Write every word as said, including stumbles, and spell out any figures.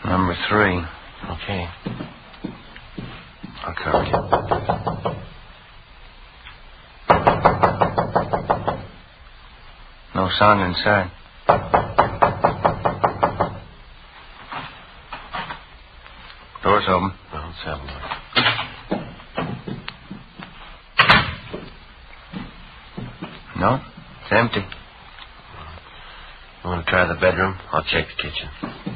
Number three. Okay. I'll cover you. No sound inside. Door's open. Well, let's have a look. No, it's empty. You want to try the bedroom? I'll check the kitchen.